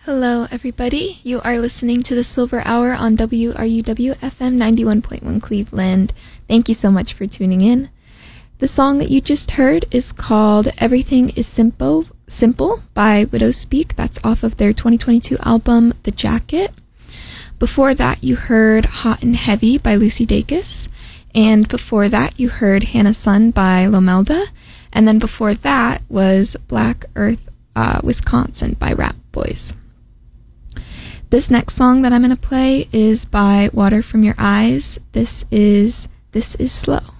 Hello, everybody. You are listening to the Silver Hour on WRUW FM 91.1 Cleveland. Thank you so much for tuning in. The song that you just heard is called Everything is Simple by Widowspeak. That's off of their 2022 album, The Jacket. Before that, you heard Hot and Heavy by Lucy Dacus. And before that, you heard Hannah Sun by Lomelda. And then before that was Black Earth, Wisconsin by Rap Boys. This next song that I'm going to play is by Water From Your Eyes. This is Slow.